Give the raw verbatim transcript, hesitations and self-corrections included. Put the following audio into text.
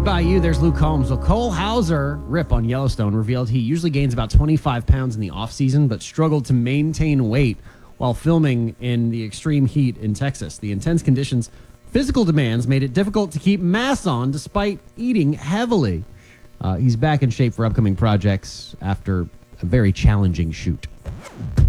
by you. There's Luke Combs. Well, Cole Hauser, Rip on Yellowstone, revealed he usually gains about twenty-five pounds in the off-season, but struggled to maintain weight while filming in the extreme heat in Texas. The intense conditions, physical demands made it difficult to keep mass on despite eating heavily. Uh, he's back in shape for upcoming projects after a very challenging shoot.